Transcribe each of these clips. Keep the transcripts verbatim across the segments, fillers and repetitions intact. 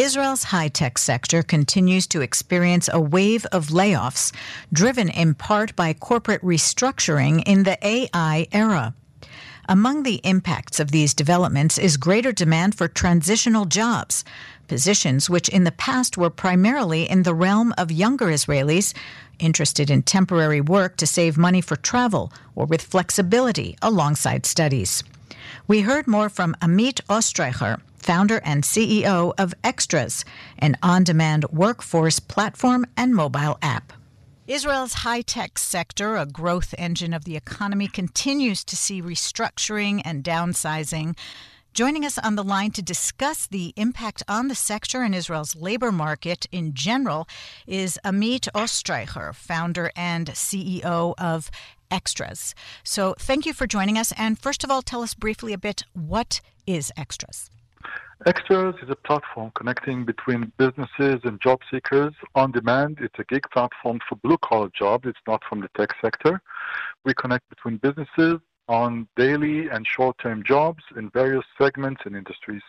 Israel's high-tech sector continues to experience a wave of layoffs, driven in part by corporate restructuring in the A I era. Among the impacts of these developments is greater demand for transitional jobs, positions which in the past were primarily in the realm of younger Israelis interested in temporary work to save money for travel or with flexibility alongside studies. We heard more from Amit Ostreicher, founder and C E O of Extras, an on-demand workforce platform and mobile app. Israel's high-tech sector, a growth engine of the economy, continues to see restructuring and downsizing. Joining us on the line to discuss the impact on the sector and Israel's labor market in general is Amit Ostreicher, founder and C E O of Extras. So thank you for joining us. And first of all, tell us briefly a bit, what is Extras? Extras is a platform connecting between businesses and job seekers on demand. It's a gig platform for blue-collar jobs. It's not from the tech sector. We connect between businesses on daily and short-term jobs in various segments and industries.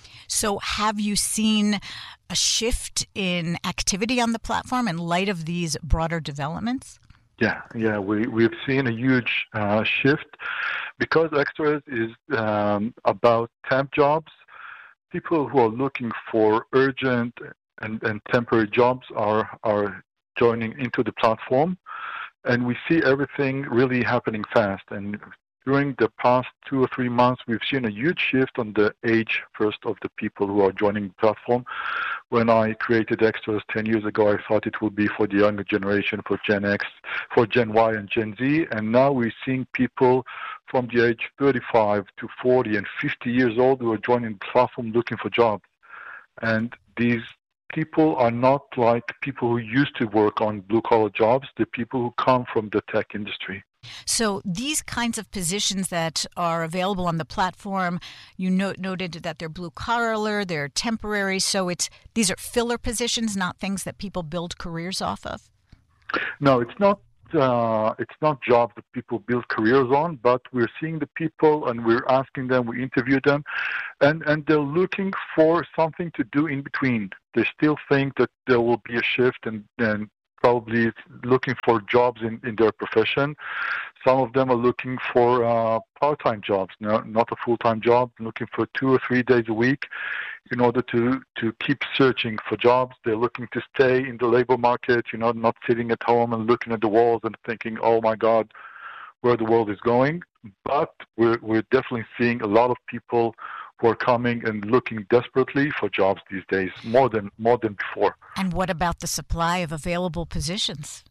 So have you seen a shift in activity on the platform in light of these broader developments? Yeah, yeah, we, we've seen a huge uh, shift because Extras is um, about temp jobs. People who are looking for urgent and, and temporary jobs are are joining into the platform, and we see everything really happening fast. And during the past two or three months, we've seen a huge shift on the age first of the people who are joining the platform. When I created Extras ten years ago, I thought it would be for the younger generation, for Gen X, for Gen Y and Gen Z. And now we're seeing people from the age thirty-five to forty and fifty years old who are joining the platform looking for jobs. And these people are not like people who used to work on blue-collar jobs. They're people who come from the tech industry. So these kinds of positions that are available on the platform, you note, noted that they're blue-collar, they're temporary, so it's these are filler positions, not things that people build careers off of? No, it's not. Uh, it's not jobs that people build careers on, but we're seeing the people and we're asking them, we interview them, and, and they're looking for something to do in between. They still think that there will be a shift and, and probably looking for jobs in, in their profession. Some of them are looking for uh, part-time jobs, no, not a full-time job, looking for two or three days a week in order to, to keep searching for jobs. They're looking to stay in the labor market, you know, not sitting at home and looking at the walls and thinking, oh my God, where the world is going. But we're, we're definitely seeing a lot of people who are coming and looking desperately for jobs these days, more than more than before. And what about the supply of available positions?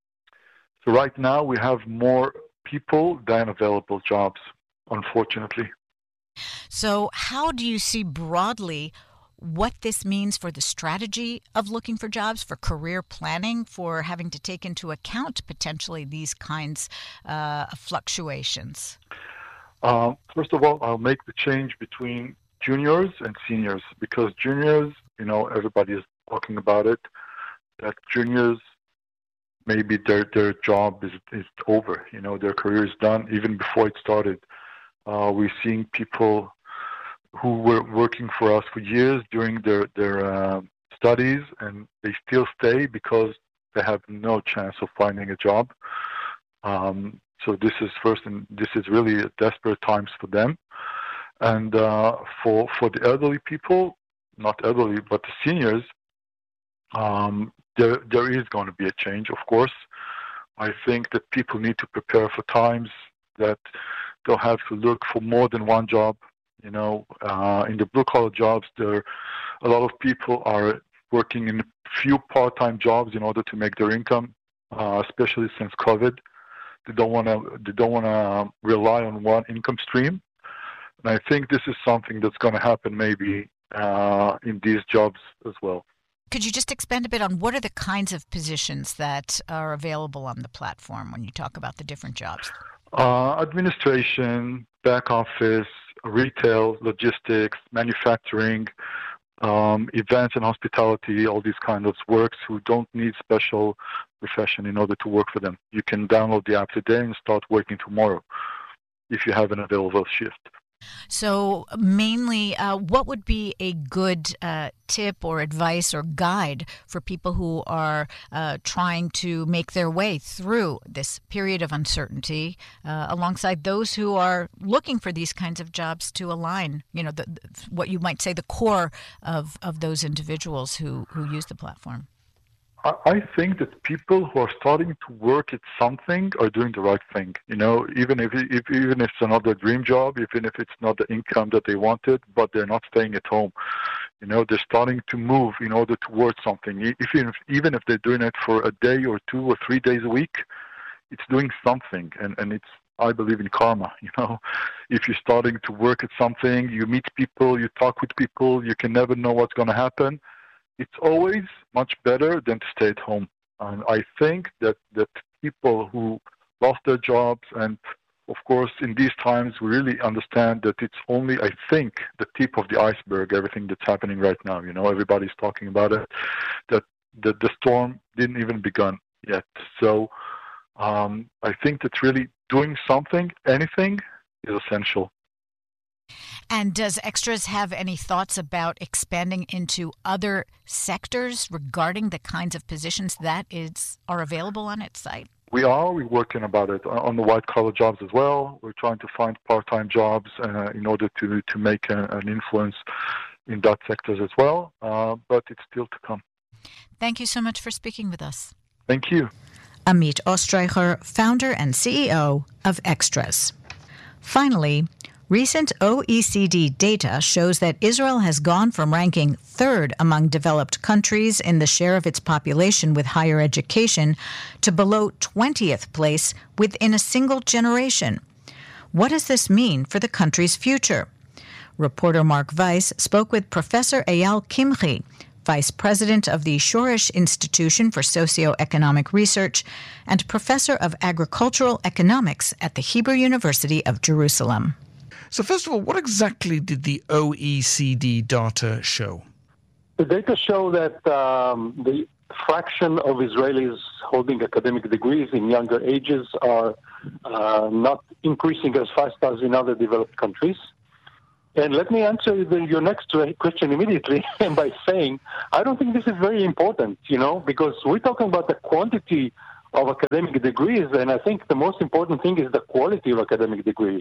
So right now we have more people than available jobs, unfortunately. So how do you see broadly what this means for the strategy of looking for jobs, for career planning, for having to take into account potentially these kinds uh, of fluctuations? Uh, first of all, I'll make the change between juniors and seniors, because juniors, you know, everybody is talking about it, that juniors, maybe their, their job is, is over, you know, their career is done even before it started. Uh, we're seeing people who were working for us for years during their, their uh, studies, and they still stay because they have no chance of finding a job. Um, So this is first, and this is really desperate times for them. And uh, for for the elderly people, not elderly, but the seniors, um, there there is going to be a change, of course. I think that people need to prepare for times that they'll have to look for more than one job. You know, uh, in the blue-collar jobs, there a lot of people are working in a few part-time jobs in order to make their income, uh, especially since COVID. They don't want to. They don't want to rely on one income stream, and I think this is something that's going to happen maybe uh, in these jobs as well. Could you just expand a bit on what are the kinds of positions that are available on the platform when you talk about the different jobs? Uh, administration, back office, retail, logistics, manufacturing, um, events and hospitality, all these kinds of works who don't need special profession in order to work for them. You can download the app today and start working tomorrow if you have an available shift. So mainly, uh, what would be a good uh, tip or advice or guide for people who are uh, trying to make their way through this period of uncertainty, uh, alongside those who are looking for these kinds of jobs to align, you know, the, the, what you might say the core of, of those individuals who, who use the platform? I think that people who are starting to work at something are doing the right thing. You know, even if, if even if it's not their dream job, even if it's not the income that they wanted, but they're not staying at home. You know, they're starting to move in order towards something. If, even if even if they're doing it for a day or two or three days a week, it's doing something. And and it's I believe in karma. You know, if you're starting to work at something, you meet people, you talk with people, you can never know what's going to happen. It's always much better than to stay at home. And I think that, that people who lost their jobs, and of course in these times we really understand that it's only, I think, the tip of the iceberg, everything that's happening right now. You know, everybody's talking about it, that, that the storm didn't even begun yet. So um, I think that really doing something, anything, is essential. And does Extras have any thoughts about expanding into other sectors regarding the kinds of positions that is are available on its site? We are. We're working about it on the white-collar jobs as well. We're trying to find part-time jobs uh, in order to, to make a, an influence in that sector as well, uh, but it's still to come. Thank you so much for speaking with us. Thank you. Amit Ostreicher, founder and C E O of Extras. Finally, recent O E C D data shows that Israel has gone from ranking third among developed countries in the share of its population with higher education to below twentieth place within a single generation. What does this mean for the country's future? Reporter Mark Weiss spoke with Professor Eyal Kimchi, Vice President of the Shoresh Institution for Socioeconomic Research and Professor of Agricultural Economics at the Hebrew University of Jerusalem. So first of all, what exactly did the O E C D data show? The data show that um, the fraction of Israelis holding academic degrees in younger ages are uh, not increasing as fast as in other developed countries. And let me answer the, your next question immediately by saying, I don't think this is very important, you know, because we're talking about the quantity of academic degrees, and I think the most important thing is the quality of academic degrees.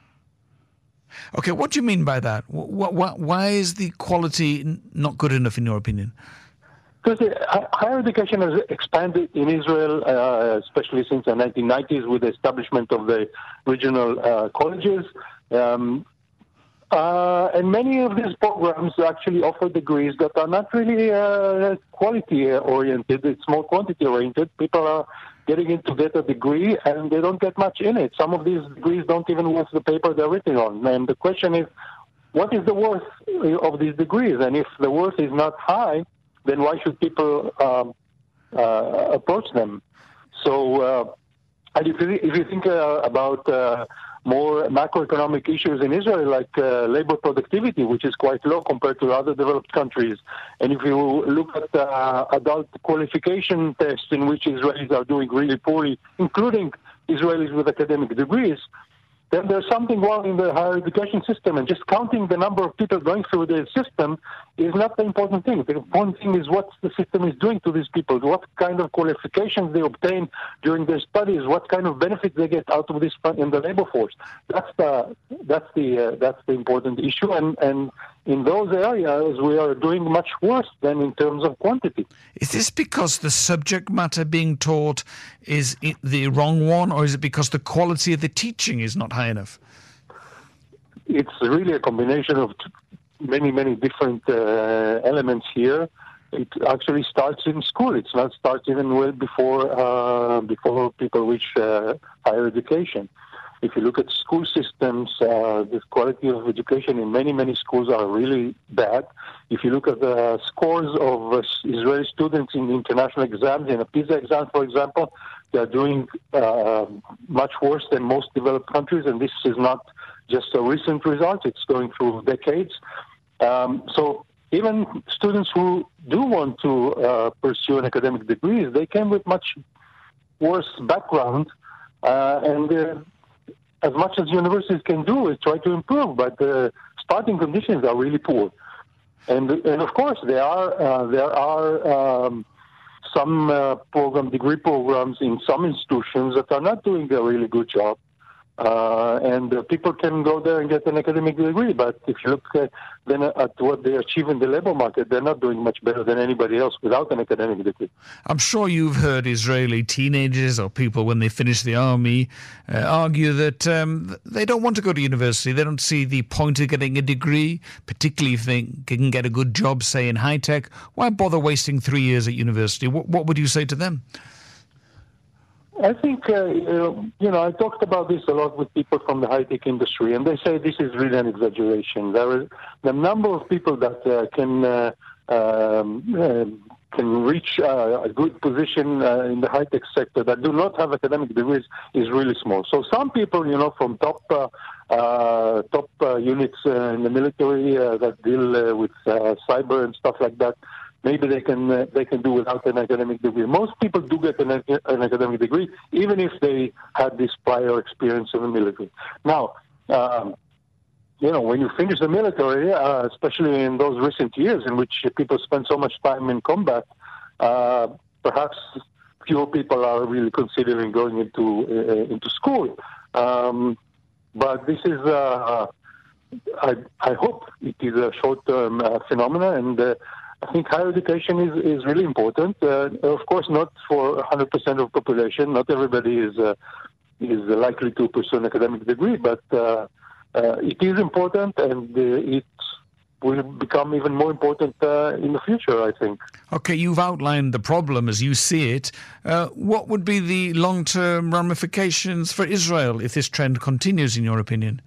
Okay, what do you mean by that? Why, why is the quality not good enough, in your opinion? Because higher education has expanded in Israel, uh, especially since the nineteen nineties with the establishment of the regional uh, colleges. Um, uh, and many of these programs actually offer degrees that are not really uh, quality-oriented. It's more quantity-oriented. People are getting in to get a degree, and they don't get much in it. Some of these degrees don't even worth the paper they're written on. And the question is, what is the worth of these degrees? And if the worth is not high, then why should people um, uh, approach them? So, uh, and if you, if you think uh, about uh, more macroeconomic issues in Israel, like uh, labor productivity, which is quite low compared to other developed countries, and if you look at uh, adult qualification tests in which Israelis are doing really poorly, including Israelis with academic degrees, then there's something wrong in the higher education system. And just counting the number of people going through the system is not the important thing. The important thing is what the system is doing to these people, what kind of qualifications they obtain during their studies, what kind of benefits they get out of this in the labor force. That's the that's the uh, that's the important issue. And and in those areas, we are doing much worse than in terms of quantity. Is this because the subject matter being taught is the wrong one, or is it because the quality of the teaching is not high enough? It's really a combination of many, many different uh, elements here. It actually starts in school. It's not starts even well before uh, before people reach uh, higher education. If you look at school systems, uh, the quality of education in many, many schools are really bad. If you look at the scores of uh, Israeli students in international exams, in a PISA exam, for example, they are doing uh, much worse than most developed countries, and this is not just a recent result. It's going through decades. Um, so even students who do want to uh, pursue an academic degree, they came with much worse background, uh, and they're as much as universities can do is try to improve, but the starting conditions are really poor. And and of course there are uh, there are um, some uh, program degree programs in some institutions that are not doing a really good job. Uh, and uh, people can go there and get an academic degree, but if you look uh, then at what they achieve in the labor market, they're not doing much better than anybody else without an academic degree. I'm sure you've heard Israeli teenagers or people when they finish the army uh, argue that um, they don't want to go to university. They don't see the point of getting a degree, particularly if they can get a good job, say, in high tech. Why bother wasting three years at university? What, what would you say to them? I think, uh, you know, I talked about this a lot with people from the high-tech industry, and they say this is really an exaggeration. There are the number of people that uh, can uh, um, uh, can reach uh, a good position uh, in the high-tech sector that do not have academic degrees is really small. So some people, you know, from top uh, uh, top uh, units uh, in the military uh, that deal uh, with uh, cyber and stuff like that, maybe they can uh, they can do without an academic degree. Most people do get an, an academic degree, even if they had this prior experience in the military. Now, um, you know, when you finish the military, uh, especially in those recent years in which people spend so much time in combat, uh, perhaps fewer people are really considering going into uh, into school. Um, but this is, uh, I, I hope it is a short-term uh, phenomenon, and uh, I think higher education is, is really important. Uh, of course, not for one hundred percent of the population. Not everybody is uh, is likely to pursue an academic degree, but uh, uh, it is important, and uh, it will become even more important uh, in the future, I think. Okay, you've outlined the problem as you see it. Uh, what would be the long-term ramifications for Israel if this trend continues, in your opinion?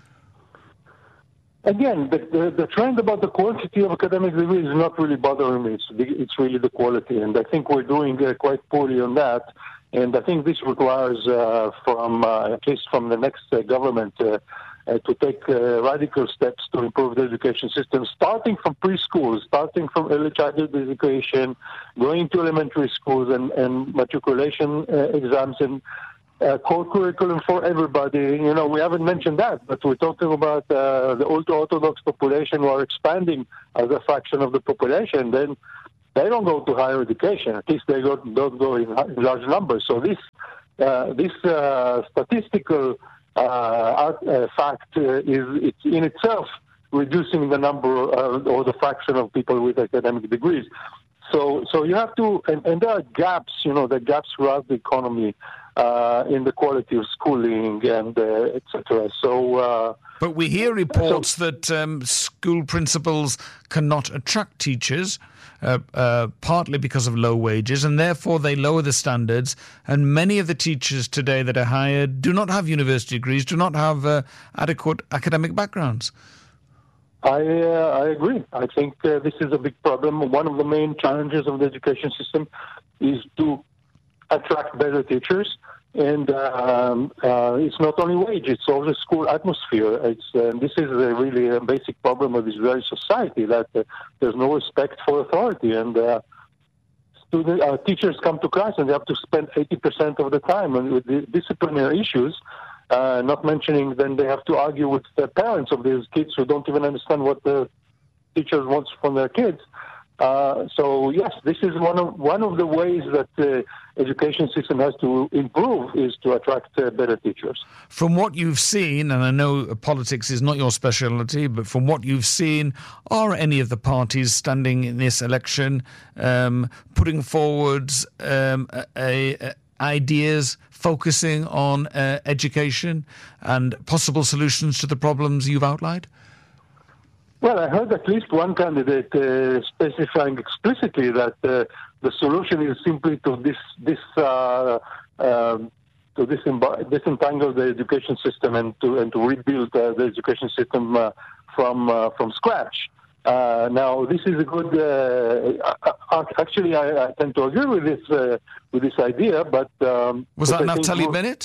Again, the, the, the trend about the quantity of academic degrees is not really bothering me. It's, the, it's really the quality, and I think we're doing uh, quite poorly on that. And I think this requires, uh, from uh, at least from the next uh, government, uh, uh, to take uh, radical steps to improve the education system, starting from preschool, starting from early childhood education, going to elementary schools, and, and matriculation uh, exams and Uh, core curriculum for everybody. You know, we haven't mentioned that, but we're talking about uh, the ultra-Orthodox population who are expanding as a fraction of the population. Then they don't go to higher education. At least they don't, don't go in, in large numbers. So this uh, this uh, statistical uh, art, uh, fact uh, is it's in itself reducing the number uh, or the fraction of people with academic degrees. So so you have to, and, and there are gaps. You know, there are gaps throughout the economy. Uh, in the quality of schooling and uh, et cetera. So, uh, but we hear reports so, that um, school principals cannot attract teachers, uh, uh, partly because of low wages, and therefore they lower the standards. And many of the teachers today that are hired do not have university degrees, do not have uh, adequate academic backgrounds. I uh, I agree. I think uh, this is a big problem. One of the main challenges of the education system is to attract better teachers, and um, uh, it's not only wage; it's also school atmosphere. It's uh, this is a really a basic problem of Israeli society, that uh, there's no respect for authority, and uh, student uh, teachers come to class and they have to spend eighty percent of the time on with the disciplinary issues. Uh, not mentioning then they have to argue with the parents of these kids who don't even understand what the teachers want from their kids. Uh, so yes, this is one of one of the ways that the education system has to improve, is to attract uh, better teachers. From what you've seen, and I know politics is not your specialty, but from what you've seen, are any of the parties standing in this election um, putting forward um, a, a, ideas focusing on uh, education and possible solutions to the problems you've outlined? Well, I heard at least one candidate uh, specifying explicitly that uh, the solution is simply to this this uh, uh, to disemb- disentangle the education system and to and to rebuild uh, the education system uh, from uh, from scratch. Uh, now, this is a good. Uh, actually, I, I tend to agree with this uh, with this idea, but um, was that Naftali more, Bennett?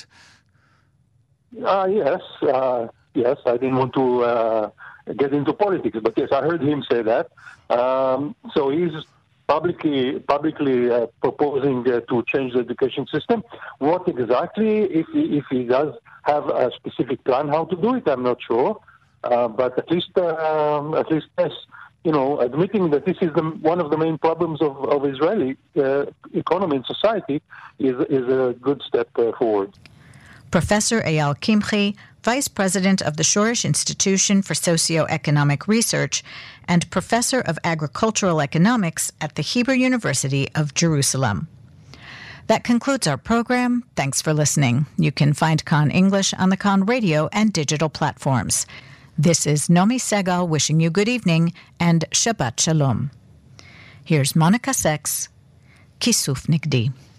Uh, yes, uh, yes. I didn't want to Uh, get into politics, but yes, I heard him say that. Um, so he's publicly publicly uh, proposing uh, to change the education system. What exactly, if he, if he does have a specific plan how to do it, I'm not sure. Uh, but at least, uh, at least, yes, you know, admitting that this is the, one of the main problems of, of Israeli uh, economy and society is is a good step uh, forward. Professor Eyal Kimchi, Vice President of the Shoresh Institution for Socioeconomic Research and Professor of Agricultural Economics at the Hebrew University of Jerusalem. That concludes our program. Thanks for listening. You can find Khan English on the Khan radio and digital platforms. This is Nomi Segal wishing you good evening and Shabbat Shalom. Here's Monica Sex, Kisuf Nigdi.